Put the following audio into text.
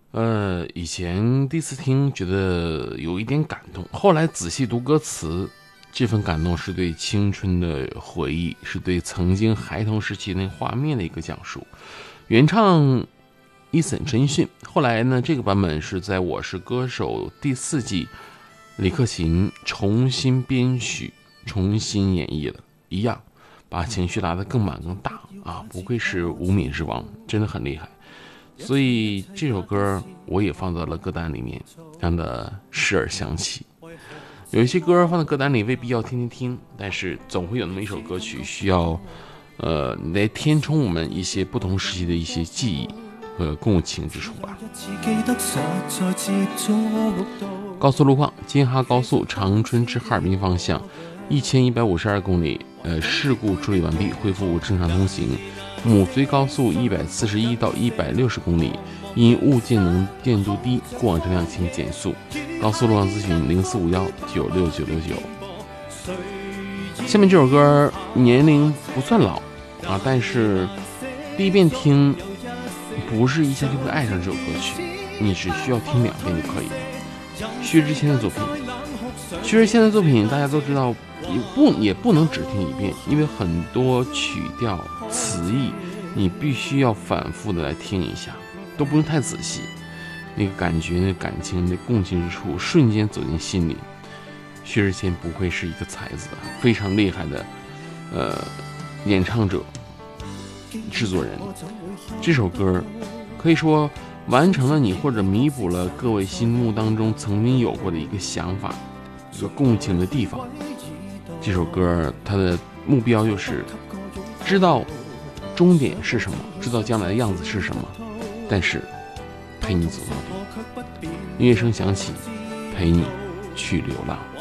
以前第一次听觉得有一点感动，后来仔细读歌词，这份感动是对青春的回忆，是对曾经孩童时期那画面的一个讲述。原唱伊森陈奕迅，后来呢，这个版本是在《我是歌手》第4季，李克勤重新编曲、重新演绎了，一样把情绪拉得更满更大啊！不愧是无冕之王，真的很厉害。所以这首歌我也放到了歌单里面，让它时而响起。有一些歌放在歌单里未必要天天听，但是总会有那么一首歌曲需要来填充我们一些不同时期的一些记忆和共情之处吧。高速路况，京哈高速长春至哈尔滨方向1152公里，事故处理完毕，恢复正常通行。母绥高速141到160公里，因物件能见度低，过往车辆请减速。高速路上咨询0451969969。下面这首歌年龄不算老啊，但是第一遍听不是一下就会爱上这首歌曲，你只需要听2遍就可以了。薛之谦的作品，薛之谦的作品大家都知道，也不能只听1遍，因为很多曲调词义你必须要反复的来听一下，都不用太仔细，那个感觉、那个感情、那共情之处瞬间走进心里。薛之谦不愧是一个才子，非常厉害的演唱者、制作人。这首歌可以说完成了你，或者弥补了各位心目当中曾经有过的一个想法，一个共情的地方。这首歌它的目标就是知道终点是什么，知道将来的样子是什么，但是陪你走到底。音乐声响起，陪你去流浪。